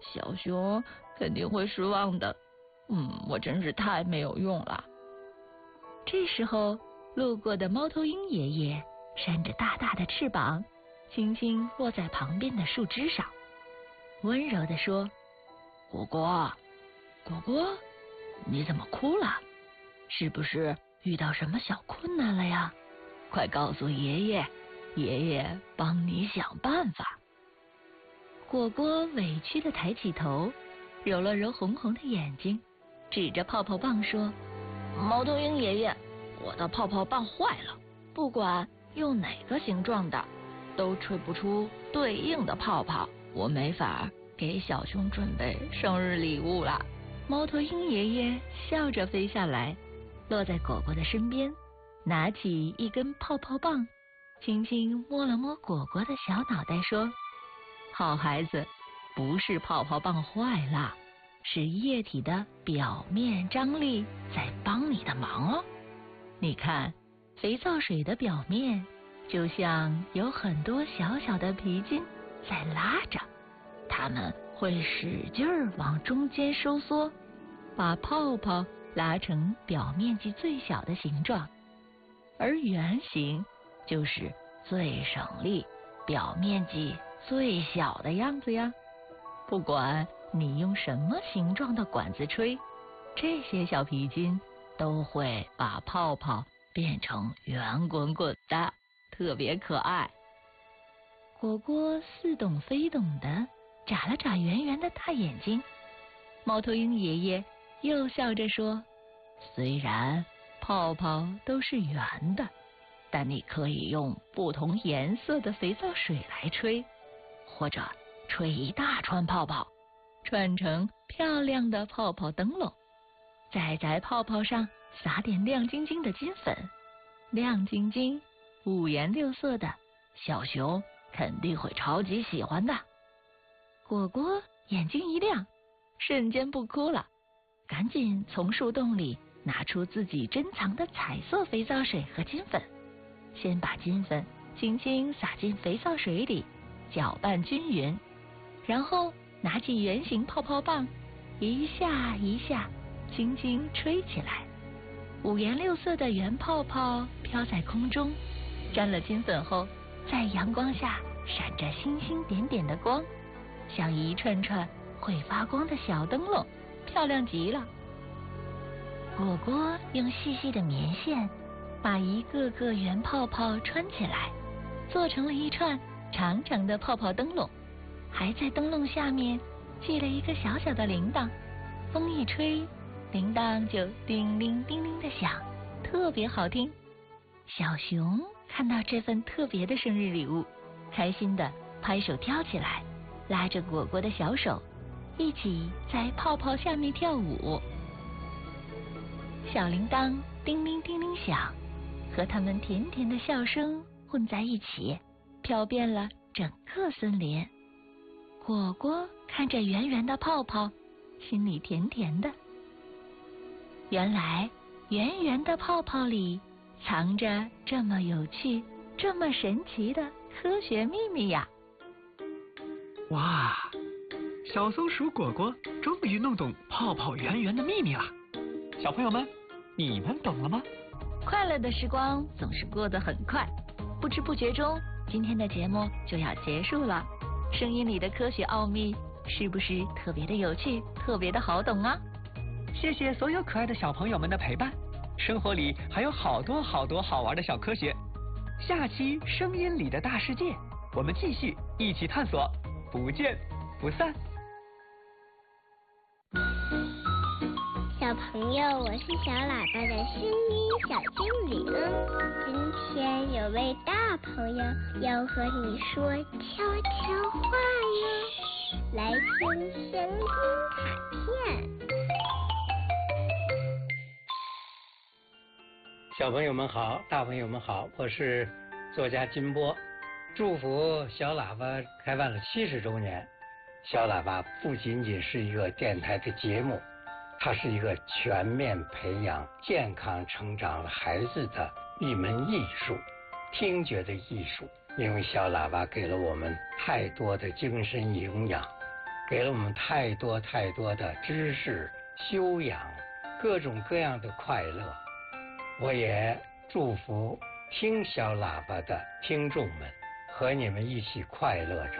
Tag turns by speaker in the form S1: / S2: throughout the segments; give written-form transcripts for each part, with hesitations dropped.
S1: 小熊肯定会失望的。我真是太没有用了。
S2: 这时候，路过的猫头鹰爷爷扇着大大的翅膀，轻轻落在旁边的树枝上，温柔地说：
S1: 果果，果果，你怎么哭了？是不是遇到什么小困难了呀？快告诉爷爷，爷爷帮你想办法。
S2: 果果委屈地抬起头，揉了揉红红的眼睛，指着泡泡棒说：
S1: 猫头鹰爷爷，我的泡泡棒坏了，不管用哪个形状的，都吹不出对应的泡泡，我没法给小熊准备生日礼物了。
S2: 猫头鹰爷爷笑着飞下来，落在果果的身边，拿起一根泡泡棒，轻轻摸了摸果果的小脑袋，说：好孩子，不是泡泡棒坏了，是液体的表面张力在帮你的忙哦。你看，肥皂水的表面就像有很多小小的皮筋在拉着，它们会使劲儿往中间收缩，把泡泡拉成表面积最小的形状，而圆形就是最省力、表面积最小的样子呀。不管你用什么形状的管子吹，这些小皮筋都会把泡泡变成圆滚滚的，特别可爱。果果似懂非懂的眨了眨圆圆的大眼睛，猫头鹰爷爷又笑着说：虽然泡泡都是圆的，但你可以用不同颜色的肥皂水来吹，或者吹一大串泡泡，串成漂亮的泡泡灯笼，再在泡泡上撒点亮晶晶的金粉，亮晶晶、五颜六色的，小熊肯定会超级喜欢的。果果眼睛一亮，瞬间不哭了，赶紧从树洞里拿出自己珍藏的彩色肥皂水和金粉，先把金粉轻轻撒进肥皂水里，搅拌均匀，然后拿起圆形泡泡棒，一下一下轻轻吹起来，五颜六色的圆泡泡飘在空中，沾了金粉后，在阳光下闪着星星点点的光，像一串串会发光的小灯笼，漂亮极了。果果用细细的棉线把一个个圆泡泡穿起来，做成了一串长长的泡泡灯笼，还在灯笼下面系了一个小小的铃铛，风一吹，铃铛就叮铃叮铃的响，特别好听。小熊看到这份特别的生日礼物，开心的拍手跳起来，拉着果果的小手，一起在泡泡下面跳舞。小铃铛叮铃叮铃响，和他们甜甜的笑声混在一起，飘遍了整个森林。果果看着圆圆的泡泡，心里甜甜的。原来圆圆的泡泡里藏着这么有趣、这么神奇的科学秘密呀！
S3: 哇，小松鼠果果终于弄懂泡泡圆圆的秘密了。小朋友们，你们懂了吗？
S2: 快乐的时光总是过得很快，不知不觉中，今天的节目就要结束了。声音里的科学奥秘是不是特别的有趣，特别的好懂啊？
S3: 谢谢所有可爱的小朋友们的陪伴，生活里还有好多好多好玩的小科学。下期声音里的大世界，我们继续一起探索，不见不散。
S4: 小朋友，我是小喇叭的声音小精灵。今天有位大朋友要和你说悄悄话哟，来听声音卡片。
S5: 小朋友们好，大朋友们好，我是作家金波，祝福小喇叭开办了70周年。小喇叭不仅仅是一个电台的节目，它是一个全面培养健康成长孩子的一门艺术，听觉的艺术。因为小喇叭给了我们太多的精神营养， 给了我们太多太多的知识、修养，各种各样的快乐。我也祝福听小喇叭的听众们和你们一起快乐着。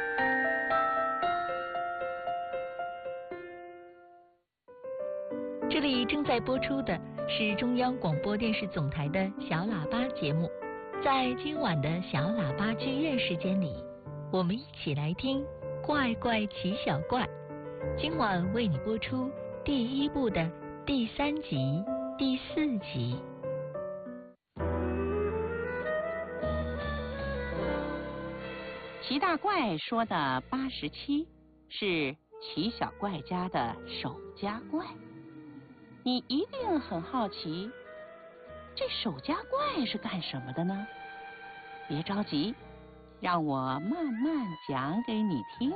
S2: 这里正在播出的是中央广播电视总台的小喇叭节目。在今晚的小喇叭剧院时间里，我们一起来听《怪怪奇小怪》。今晚为你播出第1部的第3集、第4集。
S6: 齐大怪说的87是齐小怪家的守家怪。你一定很好奇，这守家怪是干什么的呢？别着急，让我慢慢讲给你听。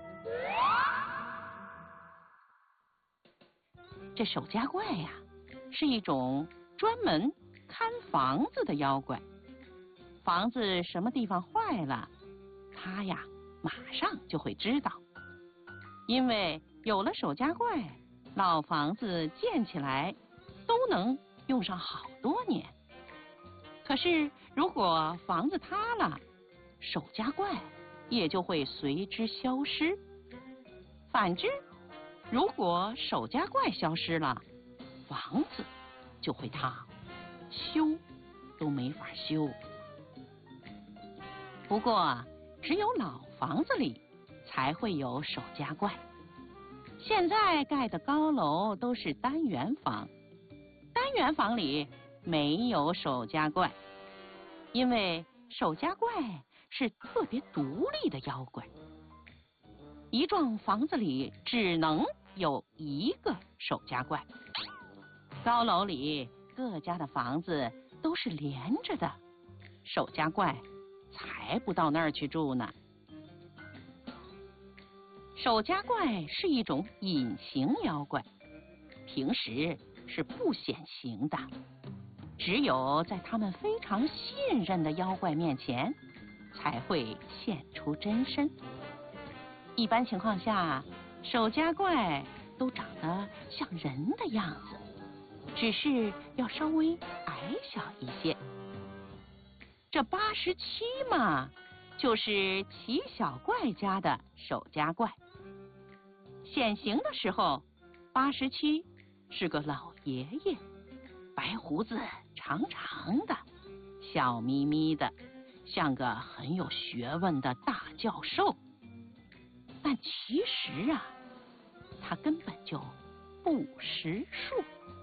S6: 这守家怪呀，是一种专门看房子的妖怪。房子什么地方坏了，他呀马上就会知道。因为有了守家怪，老房子建起来都能用上好多年。可是如果房子塌了，守家怪也就会随之消失。反之，如果守家怪消失了，房子就会塌，修都没法修。不过只有老房子里才会有守家怪。现在盖的高楼都是单元房，单元房里没有守家怪，因为守家怪是特别独立的妖怪。一幢房子里只能有一个守家怪。高楼里各家的房子都是连着的，守家怪才不到那儿去住呢。守家怪是一种隐形妖怪，平时是不显形的，只有在他们非常信任的妖怪面前才会现出真身。一般情况下，守家怪都长得像人的样子，只是要稍微矮小一些。这87嘛，就是齐小怪家的守家怪。显形的时候，87是个老爷爷，白胡子长长的，笑眯眯的，像个很有学问的大教授。但其实啊，他根本就不识数。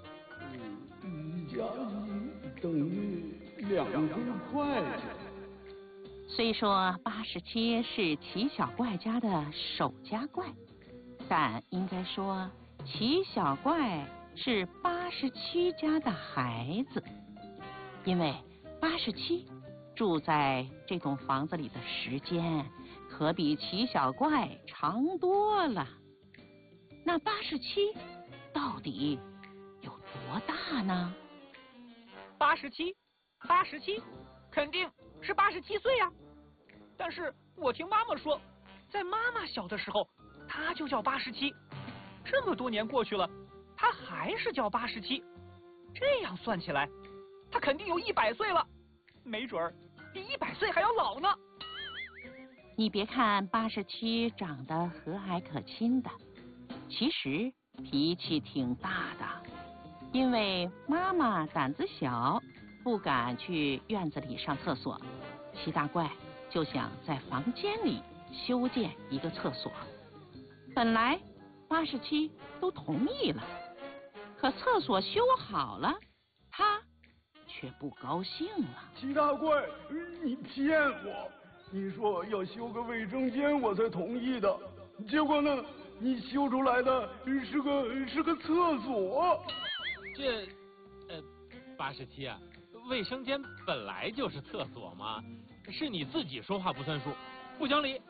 S7: 1加1等于2根筷子。
S6: 虽说87是齐小怪家的守家怪，但应该说齐小怪是87家的孩子，因为87住在这栋房子里的时间可比齐小怪长多了。那87到底有多大呢
S3: ？87，肯定是87岁呀。但是我听妈妈说，在妈妈小的时候，她就叫87，这么多年过去了，她还是叫87。这样算起来，她肯定有100岁了，没准儿比100岁还要老呢。
S6: 你别看87长得和蔼可亲的，其实脾气挺大的。因为妈妈胆子小，不敢去院子里上厕所，齐大怪就想在房间里修建一个厕所。本来87都同意了，可厕所修好了，他却不高兴了。
S7: 齐大怪，你骗我！你说要修个卫生间我才同意的，结果呢，你修出来的是个厕所。
S8: 这87啊，卫生间本来就是厕所嘛，是你自己说话不算数，不讲理。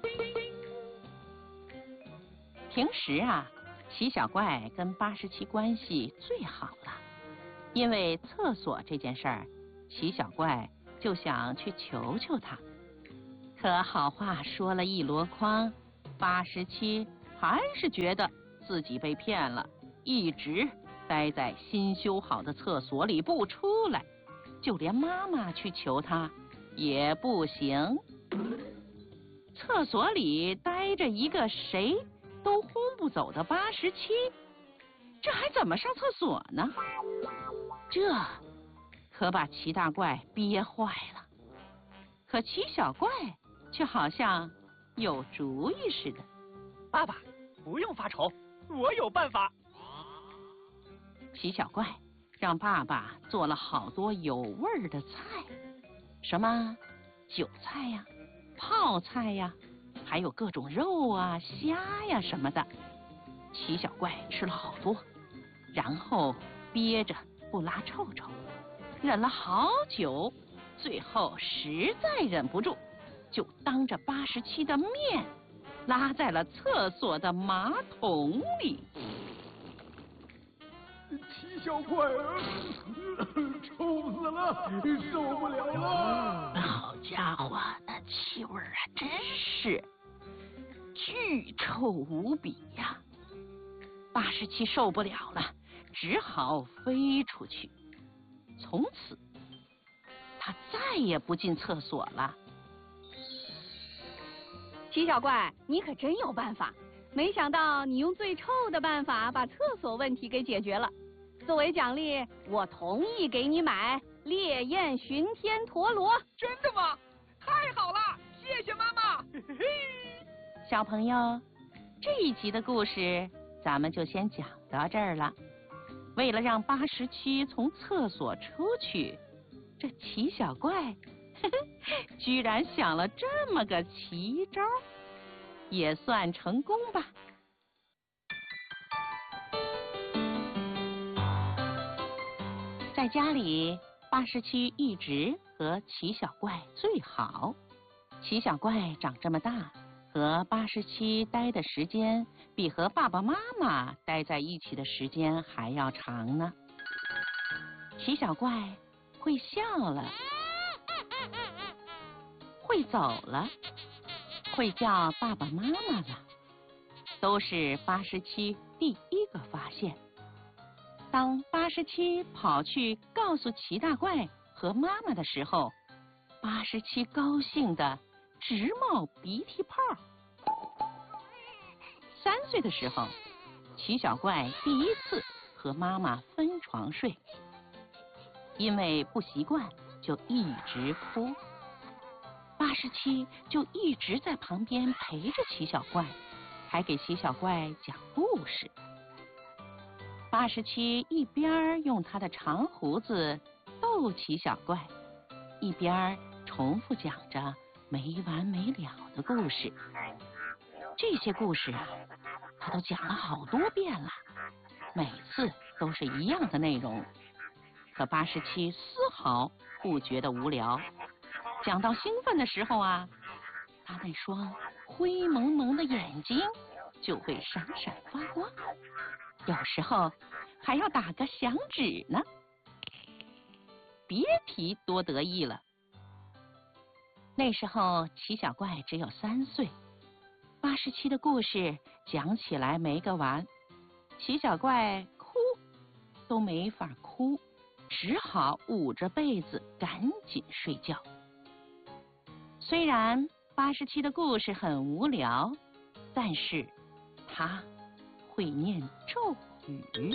S6: 平时啊，齐小怪跟87关系最好了，因为厕所这件事儿，齐小怪就想去求求他。可好话说了一箩筐，87 还是觉得自己被骗了，一直待在新修好的厕所里不出来，就连妈妈去求他也不行。厕所里待着一个谁都轰不走的87，这还怎么上厕所呢？这可把齐大怪憋坏了。可齐小怪却好像有主意似的。
S3: 爸爸，不用发愁，我有办法。
S6: 齐小怪让爸爸做了好多有味儿的菜，什么韭菜呀、泡菜呀，还有各种肉啊、虾呀什么的。齐小怪吃了好多，然后憋着不拉臭臭，忍了好久，最后实在忍不住，就当着87的面拉在了厕所的马桶里。
S7: 齐小怪，臭死了，受不了了！
S6: 好家伙，那气味啊，真是巨臭无比呀！87受不了了，只好飞出去。从此，他再也不进厕所了。
S9: 齐小怪，你可真有办法！没想到你用最臭的办法把厕所问题给解决了。作为奖励，我同意给你买烈焰巡天陀螺。
S3: 真的吗？太好了，谢谢妈妈。
S6: 小朋友，这一集的故事咱们就先讲到这儿了。为了让87从厕所出去，这齐小怪居然想了这么个奇招，也算成功吧。在家里，87一直和齐小怪最好。齐小怪长这么大，和87待的时间比和爸爸妈妈待在一起的时间还要长呢。齐小怪会笑了，会走了，会叫爸爸妈妈了，都是87第一个发现。当87跑去告诉齐大怪和妈妈的时候，87高兴得直冒鼻涕泡。3岁的时候，齐小怪第一次和妈妈分床睡，因为不习惯，就一直哭。87就一直在旁边陪着齐小怪，还给齐小怪讲故事。87一边用他的长胡子逗齐小怪，一边重复讲着没完没了的故事。这些故事啊，他都讲了好多遍了，每次都是一样的内容。可87丝毫不觉得无聊，讲到兴奋的时候啊，他那双灰蒙蒙的眼睛就会闪闪发光，有时候还要打个响指呢。别提多得意了。那时候齐小怪只有3岁，87的故事讲起来没个完，齐小怪哭都没法哭，只好捂着被子赶紧睡觉。虽然87的故事很无聊，但是他会念咒语。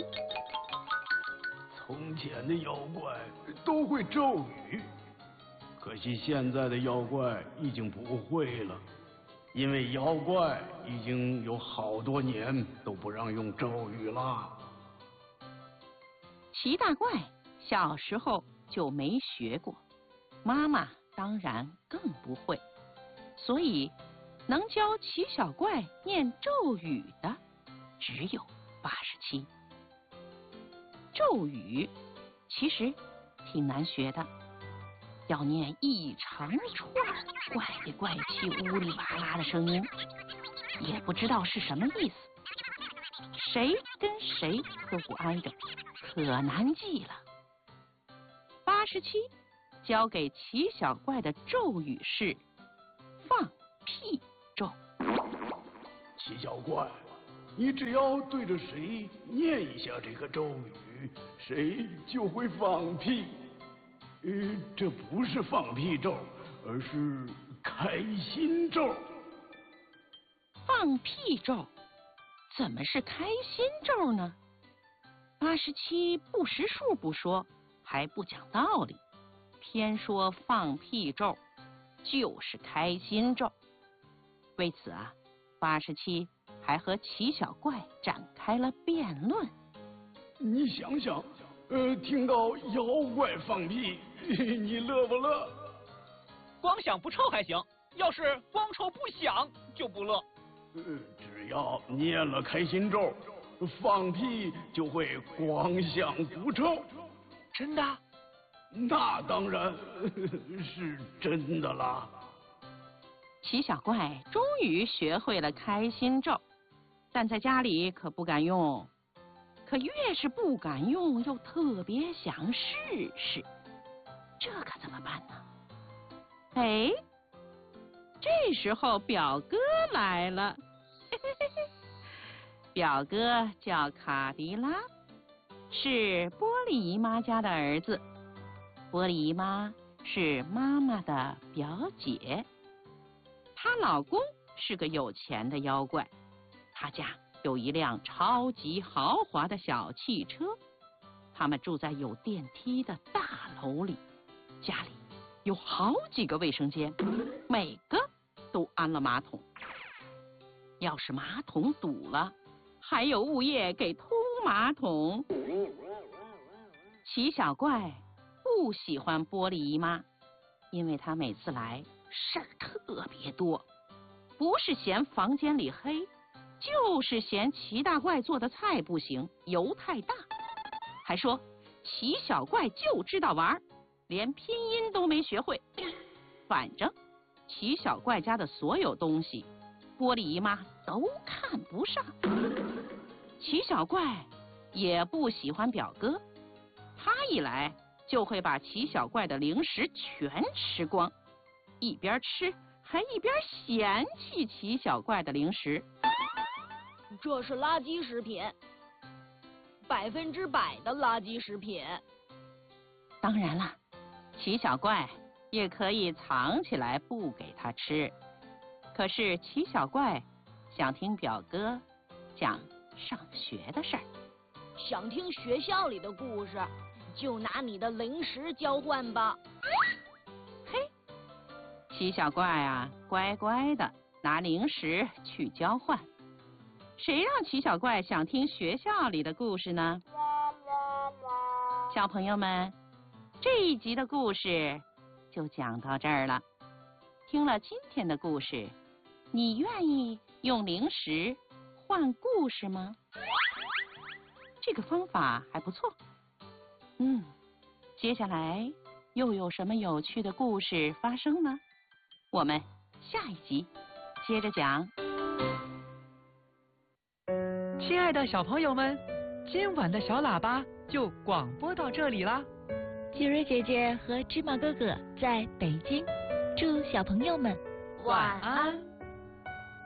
S7: 从前的妖怪都会咒语，可惜现在的妖怪已经不会了，因为妖怪已经有好多年都不让用咒语了。
S6: 齐大怪小时候就没学过，妈妈当然更不会，所以能教齐小怪念咒语的只有87。咒语其实挺难学的，要念一长串怪里怪气、呜里哇啦的声音，也不知道是什么意思，谁跟谁都不挨着，可难记了。87教给齐小怪的咒语是放屁咒。
S7: 齐小怪， 你只要对着谁念一下这个咒语，谁就会放屁。这不是放屁咒，而是开心咒。
S6: 放屁咒？怎么是开心咒呢？87不识数不说，还不讲道理，偏说放屁咒就是开心咒。为此啊，87还和奇小怪展开了辩论。
S7: 你想想，听到妖怪放屁，你乐不乐？
S3: 光响不臭还行，要是光臭不响就不乐。
S7: 只要念了开心咒，放屁就会光响不臭。
S3: 真的？
S7: 那当然是真的啦。
S6: 奇小怪终于学会了开心咒，但在家里可不敢用。可越是不敢用，又特别想试试，这可怎么办呢？哎，这时候表哥来了。表哥叫卡迪拉，是玻璃姨妈家的儿子。玻璃姨妈是妈妈的表姐，她老公是个有钱的妖怪，他家有一辆超级豪华的小汽车，他们住在有电梯的大楼里，家里有好几个卫生间，每个都安了马桶。要是马桶堵了，还有物业给通马桶。奇小怪不喜欢玻璃姨妈，因为她每次来事儿特别多，不是嫌房间里黑，就是嫌奇大怪做的菜不行，油太大，还说奇小怪就知道玩，连拼音都没学会。反正奇小怪家的所有东西，玻璃姨妈都看不上。奇小怪也不喜欢表哥，他一来就会把奇小怪的零食全吃光，一边吃还一边嫌弃奇小怪的零食。
S1: 这是垃圾食品，100%的垃圾食品。
S6: 当然了，奇小怪也可以藏起来不给他吃。可是奇小怪想听表哥讲上学的事儿。
S1: 想听学校里的故事，就拿你的零食交换吧。
S6: 嘿，奇小怪啊，乖乖的拿零食去交换。谁让奇小怪想听学校里的故事呢？小朋友们，这一集的故事就讲到这儿了。听了今天的故事，你愿意用零食换故事吗？这个方法还不错。接下来又有什么有趣的故事发生呢？我们下一集接着讲。
S3: 亲爱的小朋友们，今晚的小喇叭就广播到这里啦。
S2: 季瑞姐姐和芝麻哥哥在北京，祝小朋友们
S1: 晚安。